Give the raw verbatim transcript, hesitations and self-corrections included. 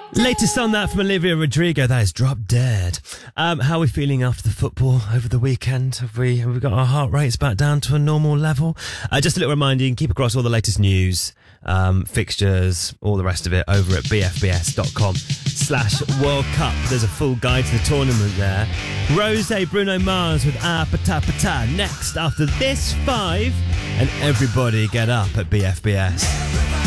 Latest on that from Olivia Rodrigo, that is Drop Dead. Um, how are we feeling after the football over the weekend? Have we have we got our heart rates back down to a normal level? Uh, just a little reminder, you can keep across all the latest news, um, fixtures, all the rest of it over at b f b s dot com slash World Cup. There's a full guide to the tournament there. Rose, Bruno Mars with Ah Pata Pata next after this five, and everybody get up at B F B S.